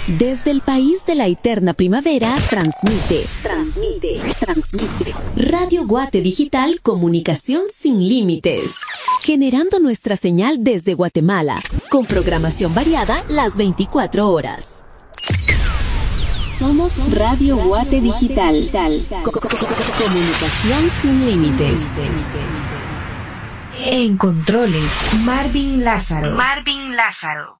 Desde el país de la eterna primavera, transmite. Radio Guate Digital, comunicación sin límites. Generando nuestra señal desde Guatemala, con programación variada las 24 horas. Somos Radio Guate Digital. Comunicación sin límites. En controles, Marvin Lázaro.